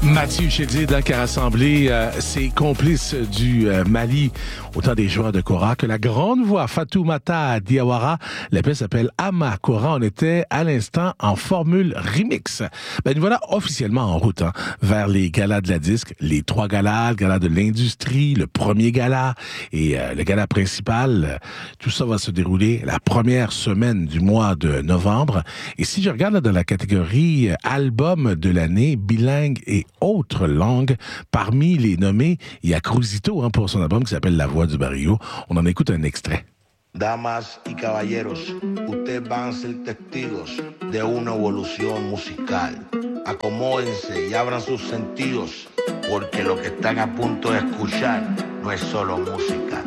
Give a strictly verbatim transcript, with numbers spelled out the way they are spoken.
Mathieu Chédid qui a rassemblé euh, ses complices du euh, Mali, autant des joueurs de Kora que la grande voix Fatoumata Diawara. La pièce s'appelle Ama Kora. On était à l'instant en formule remix. Ben, nous voilà officiellement en route hein, vers les galas de la disque, les trois galas, le gala de l'industrie, le premier gala et euh, le gala principal. Tout ça va se dérouler la première semaine du mois de novembre. Et si je regarde là, dans la catégorie euh, album de l'année, bilingue et autres langues, parmi les nommés, il y a Cruzito hein, pour son album qui s'appelle La Voix du Barrio. On en écoute un extrait. Damas y caballeros, ustedes van a ser testigos de una evolución musical. Acomódense y abran sus sentidos, porque lo que están a punto de escuchar no es solo música,